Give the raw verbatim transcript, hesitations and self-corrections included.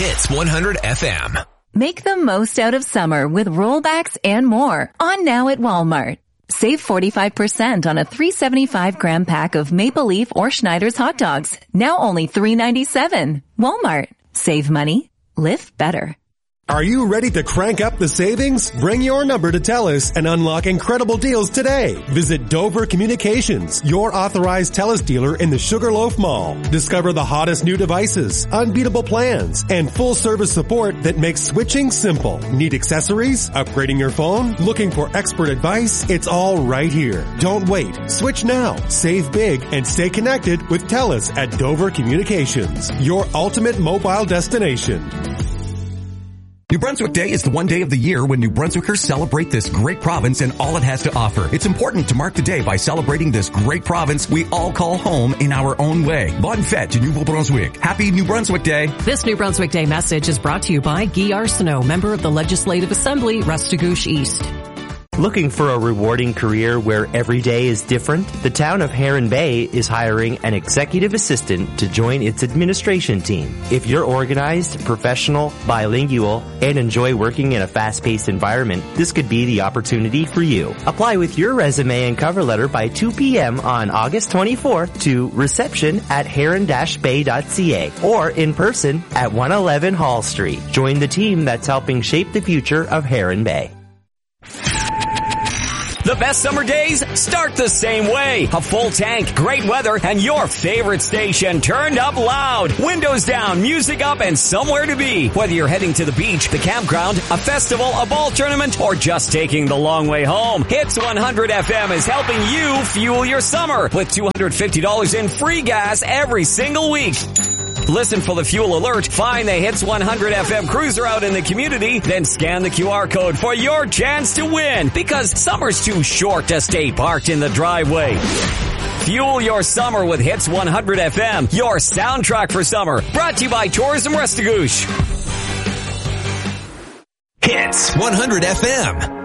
Hits one hundred F M. Make the most out of summer with rollbacks and more on now at Walmart. Save forty-five percent on a three seventy-five gram pack of Maple Leaf or Schneider's hot dogs. Now only three ninety-seven. Walmart. Save money. Live better. Are you ready to crank up the savings? Bring your number to TELUS and unlock incredible deals today. Visit Dover Communications, your authorized TELUS dealer in the Sugarloaf Mall. Discover the hottest new devices, unbeatable plans, and full service support that makes switching simple. Need accessories? Upgrading your phone? Looking for expert advice? It's all right here. Don't wait. Switch now. Save big and stay connected with TELUS at Dover Communications, your ultimate mobile destination. New Brunswick Day is the one day of the year when New Brunswickers celebrate this great province and all it has to offer. It's important to mark the day by celebrating this great province we all call home in our own way. Bonne fête to Nouveau Brunswick. Happy New Brunswick Day. This New Brunswick Day message is brought to you by Guy Arsenault, member of the Legislative Assembly, Restigouche East. Looking for a rewarding career where every day is different? The town of Heron Bay is hiring an executive assistant to join its administration team. If you're organized, professional, bilingual, and enjoy working in a fast-paced environment, this could be the opportunity for you. Apply with your resume and cover letter by two p.m. on August twenty-fourth to reception at heron dash bay dot c a or in person at one eleven Hall Street. Join the team that's helping shape the future of Heron Bay. The best summer days start the same way. A full tank, great weather, and your favorite station turned up loud. Windows down, music up, and somewhere to be. Whether you're heading to the beach, the campground, a festival, a ball tournament, or just taking the long way home, Hits one hundred F M is helping you fuel your summer with two hundred fifty dollars in free gas every single week. Listen for the fuel alert, find the Hits one hundred F M cruiser out in the community, then scan the Q R code for your chance to win, because summer's too short to stay parked in the driveway. Fuel your summer with Hits one hundred F M, your soundtrack for summer. Brought to you by Tourism Restigouche. Hits one hundred F M.